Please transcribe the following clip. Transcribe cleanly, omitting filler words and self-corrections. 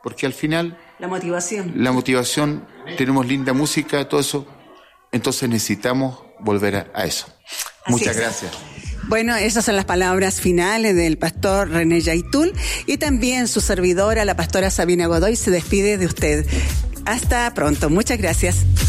porque al final... La motivación, tenemos linda música, todo eso, entonces necesitamos volver a eso. Muchas gracias. Bueno, esas son las palabras finales del pastor René Yaitul, y también su servidora, la pastora Sabina Godoy, se despide de usted. Hasta pronto. Muchas gracias.